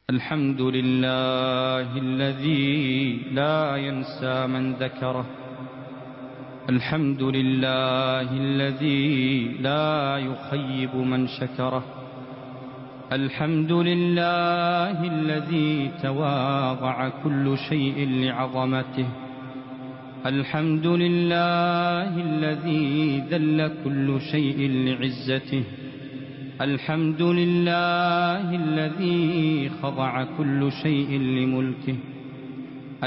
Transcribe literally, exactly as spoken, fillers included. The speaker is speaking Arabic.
الحمد لله الذي لا ينسى من ذكره. الحمد لله الذي لا يخيب من شكره. الحمد لله الذي تواضع كل شيء لعظمته. الحمد لله الذي ذل كل شيء لعزته. الحمد لله الذي خضع كل شيء لملكه.